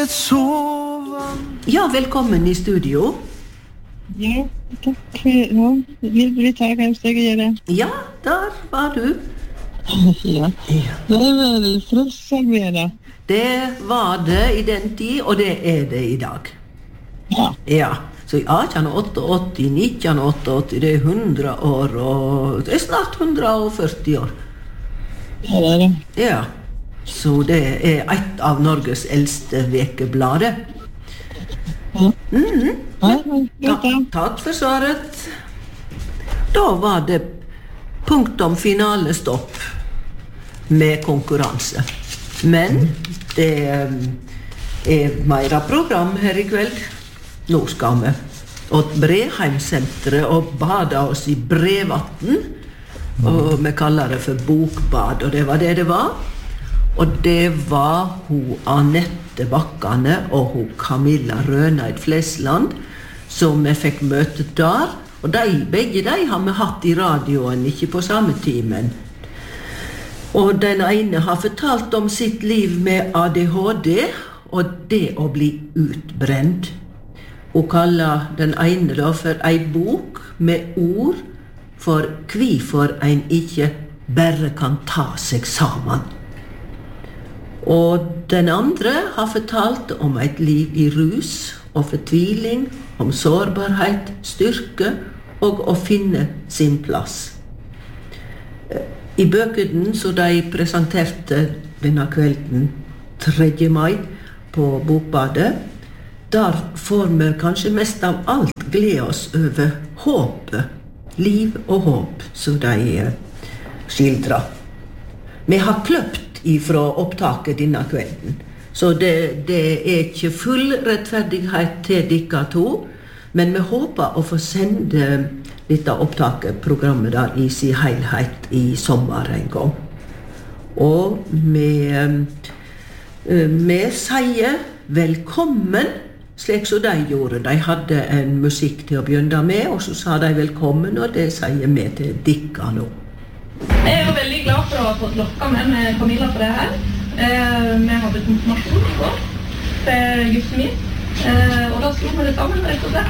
Ja, velkommen I studio. Ja, takk. Ja, vil du ta hvem jeg gjør det? Ja, der var du. Ja, det vel frelsesarbeid. Det var det I den tid, og det det I dag. Ja. Ja, så I 1888, 1988, det 100 år, og det snart 140 år. Ja, det. Ja, så det et av Norges eldste vekeblader. Ja. Takk for svaret. Da var det punktum finale stopp med konkurranse. Men det mer program her I kveld. Nå skal vi åt Breheimsenteret og bada oss I brevatten. Og vi kaller det for bokbad, og det var det var. Og det var hun Anette Bakkane og hun Camilla Røneid Flesland som vi fikk møte der. Og begge de har vi hatt I radioen, ikke på samme timen. Og den ene har fortalt om sitt liv med ADHD og det å bli utbrent. Hun kaller den ene da for ei bok med ord for hvorfor en ikke bare kan ta seg sammen. Og den andre har fortalt om et liv I rus og fortviling, om sårbarhet, styrke og å finne sin plass. I bøkene så de presenterte denne kvelden 3. mai på Bokbadet, der får vi kanskje mest av alt glede oss over håpet, liv og håp, så de skildrer. Vi har kløpt ifra opptaket denne kvelden, så det ikke full rettferdighet til dere to, men vi håper å få sende dette opptaket, programmet der I sin helhet I sommer en gang. Og vi sier velkommen, slik som de gjorde. De hadde en musikk til å begynne med, og så sa de velkommen, og det sier vi til dere nå. Jeg jo veldig glad for å ha fått lokket med Camilla på det her. Vi hadde konfirmasjon I går til gutten min, og da slo vi det sammen, rett og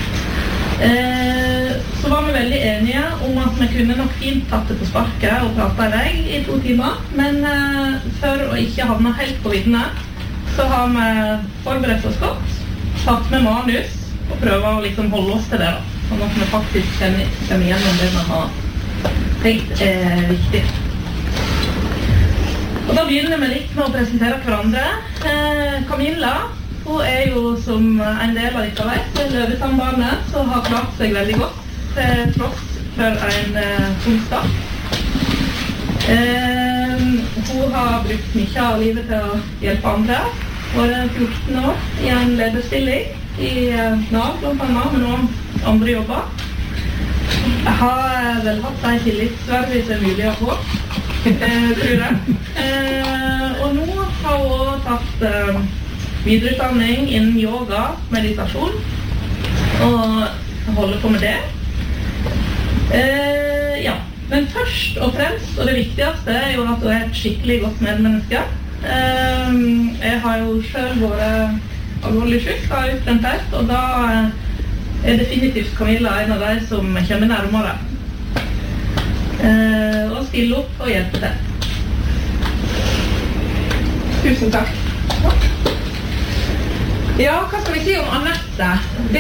slett. Så var vi veldig enige om at vi kunne nok fint tatt det på sparket og pratet I vei I 2 timer, men for å ikke havne helt på viddene, så har vi forberedt oss godt, tatt med manus og prøver å liksom holde oss til det, sånn at vi faktisk kjenner igjennom det vi har tenkt viktig. Og da begynner vi litt med å presentere hverandre. Camilla, hun jo som en del av dere vet, løvetannbarnet, som har klart seg veldig godt til tross for en onsdag. Hun har brukt mye av livet til å hjelpe andre. Hun 14 år I en lederstilling I NAV, blant annet, med noen andre jobber. Jeg har vel hatt en tillitsverdig som mulig å få, tror jeg. Og nå har hun også tatt videreutdanning innen yoga, meditasjon, og holder på med det. Ja, men først og fremst, og det viktigste jo at hun et skikkelig godt medmenneske. Jeg har jo selv vært alvorlig syk, har utbrenthet, og da definitivt Camilla en av de som kommer nærmere og stiller opp og hjelper til. Tusen takk. Ja, hva skal vi si om Anette?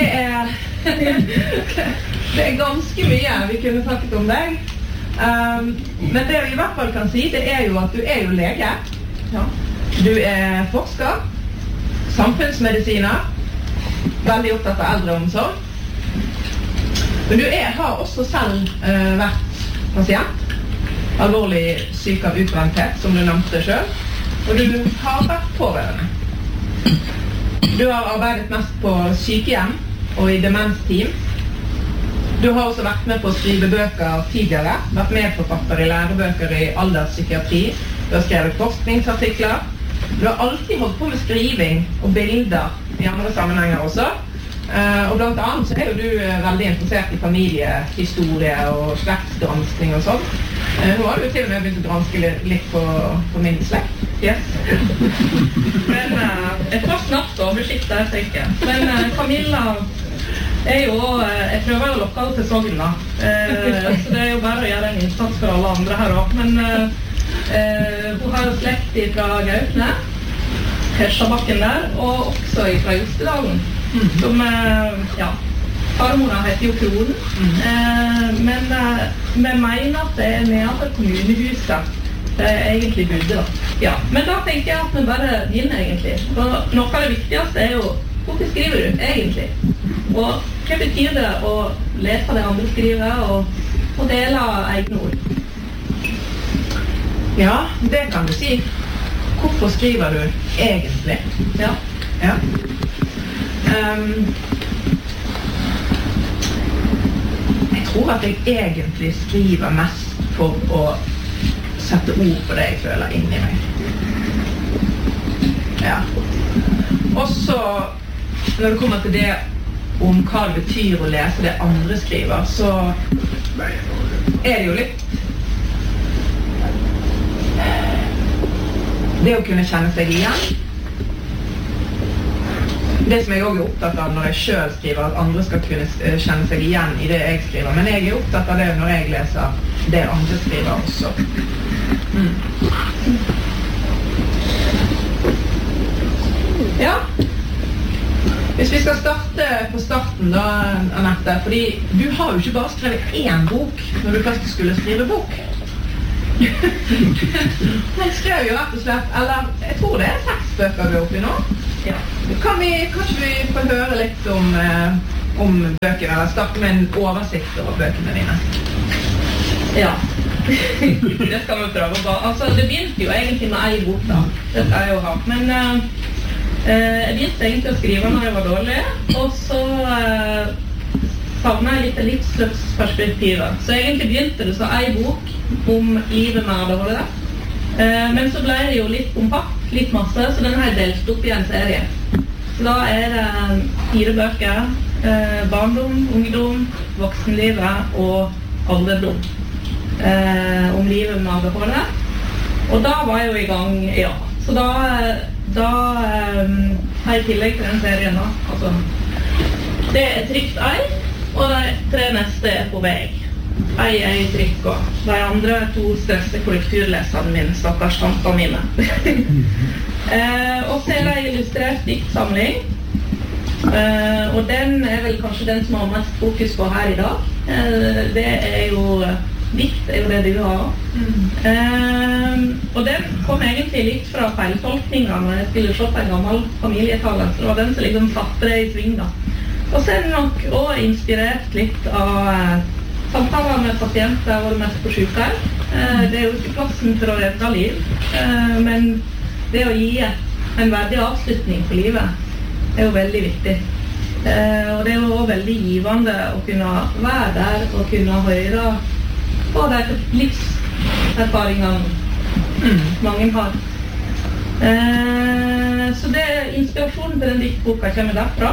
Det ganske mye vi kunne snakket om deg. Men det vi I hvert fall kan si, det jo at du jo lege. Ja. Du forsker, samfunnsmedisiner, veldig opptatt av eldreomsorg. Men du har også selv vært pasient, alvorlig syk av utbrenthet, som du nevnte selv, og du har vært pårørende. Du har arbeidet mest på sykehjem og I demensteam. Du har også vært med på å skrive bøker tidligere, vært medforfatter I lærebøker I alderspsykiatri, du har skrevet forskningsartikler. Du har alltid holdt på med skriving og bilder I andre sammenhenger også. Og blant annet så jo du veldig interessert I familiehistorie og slektsgranskning og sånt. Nå har du til og med begynt å granske litt på min slekt. Yes. Men jeg får snart oversikt der, tenker jeg. Men Camilla jo, jeg prøver å lokke alle til Sogn da. Så det jo bare å gjøre en innsats for alle andre her også. Men hun har jo slekt fra Gaupne, Hershabakken der, og også fra Jostedalen. Som, ja, farmora heter jo Kronen, men vi mener at det nedenfor kommunehuset egentlig bodde da. Ja, men da tenker jeg at vi bare begynner egentlig. Og noe av det viktigste jo, hvorfor skriver du egentlig? Og hva betyr det å lese det andre skriver og dele egne ord? Ja, det kan du si. Hvorfor skriver du egentlig? Ja. Ja. Jeg tror at jeg egentlig skriver mest for å sette ord på det jeg føler inni meg. Ja. Og så, når det kommer til det om hva det betyr å lese det andre skriver, så det jo litt det å kunne kjenne seg igjen. Det som jeg også opptatt av når jeg selv skriver, at andre skal kunne kjenne seg igjen i det jeg skriver. Men jeg opptatt av det når jeg leser det andre skriver også. Ja. Hvis vi skal starte på starten da, Annette, fordi du har jo ikke bare skrevet én bok når du først skulle skrive bok. Man skrev jo rett og slett, eller jeg tror det 6 bøker du oppi nå. Ja. Kanskje vi får høre litt om bøkene, eller starte med en oversikt over bøkene dine? Ja, det skal vi prøve på. Altså, det begynte jo egentlig med en bok da, det skal jeg jo ha, men jeg begynte egentlig å skrive når jeg var dårlig, og så savnet jeg litt livsløpsperspektivet. Så egentlig begynte det så en bok om livet med ADHD. Men så ble det jo litt kompakt, litt masse, så den har jeg delt opp i en serie. Så da det 4 bøker, barndom, ungdom, voksenlivet og alderdom. Om livet med ADHD. Og da var jeg jo i gang, ja. Så da har jeg tillegg til den serien da. Altså, det trykt ei, og de 3 neste på vei. Ei trykk og de andre 2 største korrekturleserne mine, stakkars tantene mine. Og så det illustrert diktsamling, og den vel kanskje den som har mest fokus på her i dag. Det jo dikt, jo det du har. Og den kom egentlig litt fra feiltolkninger når jeg skulle se på en gammel familietale, så det var den som liksom satte det i sving da. Og så det nok også inspirert litt av samtaler med pasienter hvor det mest på sykehjem. Det jo ikke plassen for å redde liv, men det å gi en verdig avslutning på livet jo veldig viktig. Og det jo også veldig givende å kunne være der og kunne høre på de livserfaringene mange har. Så det inspirasjonen til den diktboka kommer derfra.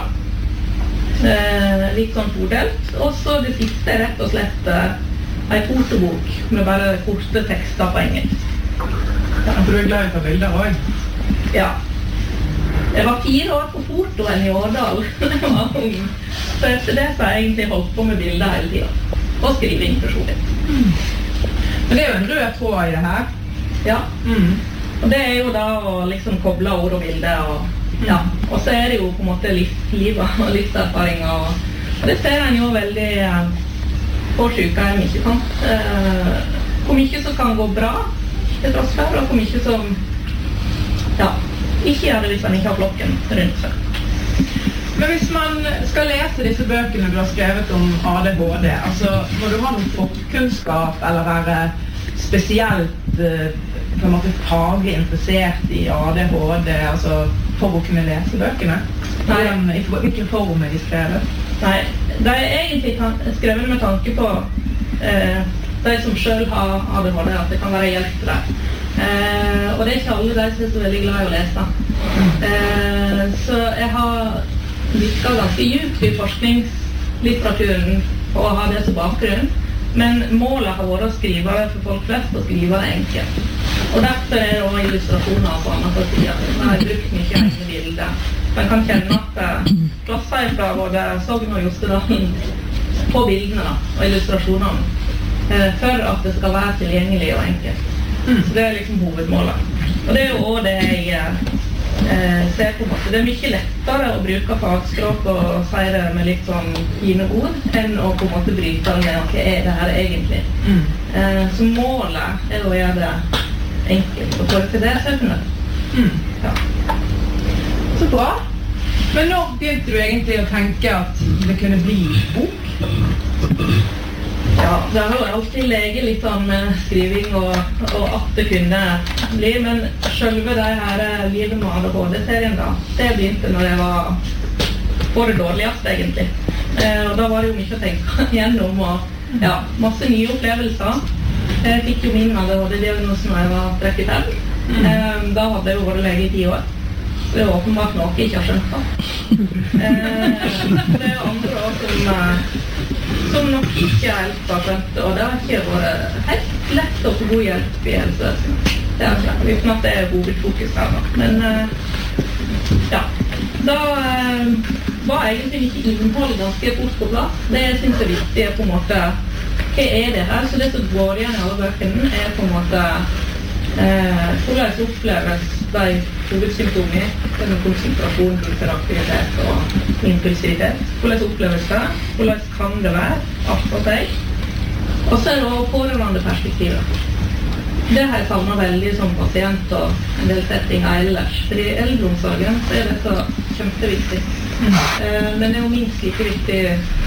Litt sånn todelt. Og så det siste rett og slett en fotobok med bare korte tekster på engelsk. Ja, for du glad i å ta bilder også? Ja. Jeg var 4 år på fotoen i Årdal. Så etter det så har jeg egentlig holdt på med bilder hele tiden. Og skriving personlig. Men det jo en rød tråd i det her. Ja. Og det jo da å liksom koble ord og bilder og ja, og så det jo på en måte livet og livserfaringer og det ser en jo veldig på sykehjem ikke sant hvor mye som kan gå bra til tross for og hvor mye som ja, ikke gjør det hvis man ikke har flokken rundt seg. Men hvis man skal lese disse bøkene du har skrevet om ADHD, altså må du ha noen forkunnskap eller være spesielt på en måte faglig interessert i ADHD, altså for å kunne lese bøkene? Nei. Hvilken form de skrevet? Nei, de egentlig skrevet med tanke på de som selv har ADHD, at det kan være hjelp til det. Og det ikke alle de som så veldig glad i å lese. Så jeg har virket ganske djupt i forskningslitteraturen og har det som bakgrunn. Men målet har vært å skrive det for folk flest og skrive det enkelt. Og derfor det også illustrasjoner og sånn at man har brukt mye egne bilder. Man kan kjenne at klasser fra både Sogn og Jostedalen på bildene da, og illustrasjonene for at det skal være tilgjengelig og enkelt. Så det liksom hovedmålet. Og det jo også det jeg ser på en måte. Det mye lettere å bruke fagspråk og si det med litt sånn fine ord enn å på en måte bryte det med hva det her egentlig. Så målet å gjøre det enkelt og få det til det selvfølgelig. Ja. Så bra. Men når begynte du egentlig å tenke at det kunne bli bok? Ja, det har jo alltid leget litt sånn med skriving og at det kunne bli, men selve det her Livet med ADHD-serien da, det begynte når jeg var på det dårligste egentlig. Og da var det jo mye å tenke gjennom og ja, masse nye opplevelser. Jeg fikk jo min ADHD-diagnose når jeg var 35. Da hadde jeg jo vært lege i 10 år. Det er åpenbart noe jeg ikke har skjønt da. Det er jo andre år som nok ikke helt har skjønt, og det har ikke vært helt lett å få god hjelp i helsevesenet. Det er klart, uten at det er hovedfokus her da. Men ja, da var egentlig ikke innhold ganske fort på plass. Det jeg synes er viktig på en måte, hva er det her? Så det som går igjen i alle bøkene er på en måte hvordan oppleves de hovedsymptomer, denne konsentrasjon, hyperaktivitet og impulsivitet. Hvordan oppleves det? Hvordan kan det være? Alt for seg. Og så er det også pårørende perspektivet. Det har jeg savnet veldig som pasient og en del settinger ellers. For i eldreomsorgen så er dette kjempeviktig. Men det er jo minst like viktig